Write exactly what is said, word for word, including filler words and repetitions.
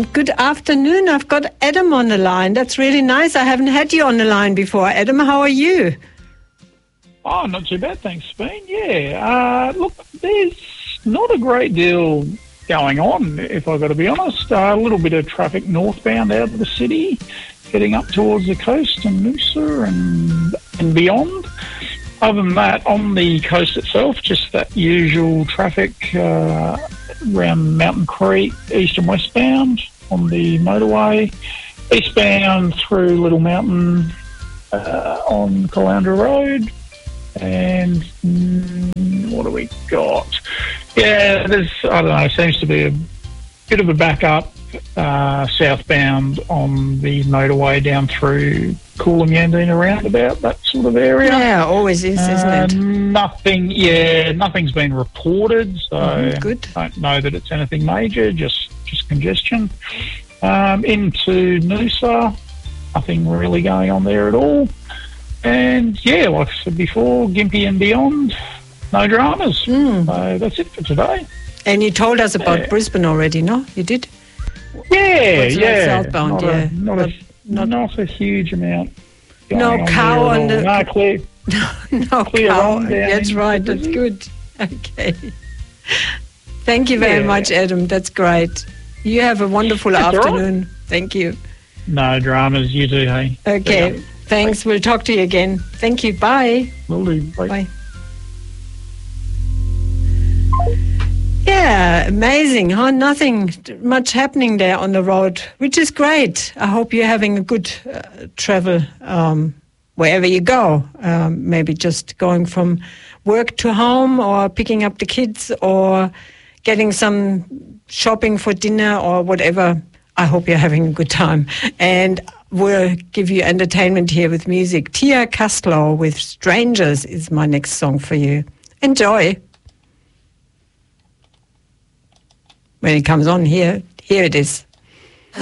and good afternoon. I've got Adam on the line. That's really nice. I haven't had you on the line before. Adam, how are you? Oh, not too bad, thanks, Spain. Yeah, uh, look, there's not a great deal going on, if I've got to be honest. Uh, a little bit of traffic northbound out of the city, heading up towards the coast and Noosa and, and beyond. Other than that, on the coast itself, just that usual traffic uh, around Mountain Creek, east and westbound on the motorway, eastbound through Little Mountain uh, on Caloundra Road, and mm, what do we got? Yeah, there's, I don't know, seems to be a bit of a backup uh, southbound on the motorway down through Coolam Yandina roundabout, that sort of area. Yeah, always is, uh, isn't it? Nothing, yeah, nothing's been reported, so Mm-hmm, good. I don't know that it's anything major, just, just congestion. Um, into Noosa, nothing really going on there at all. And, yeah, like I said before, Gympie and beyond, no dramas. Mm. So that's it for today. And you told us about Yeah. Brisbane already, no? You did? Yeah, What's like yeah. southbound, not yeah. A, not, Not- a, not- not a huge amount. No going cow there at on all. the- No, clear. no, Clear cow. on down That's in right. That's Brisbane. good. Okay. Thank you very Yeah. much, Adam. That's great. You have a wonderful That's all right. afternoon. Thank you. No dramas, you do, hey? Okay. Yeah. Thanks. We'll talk to you again. Thank you. Bye. Will do. Bye. Bye. Yeah, amazing, huh? Nothing much happening there on the road, which is great. I hope you're having a good uh, travel um, wherever you go. Um, maybe just going from work to home, or picking up the kids, or getting some shopping for dinner, or whatever. I hope you're having a good time. And we'll give you entertainment here with music. Tia Castlo with Strangers is my next song for you. Enjoy. When it comes on here, here it is.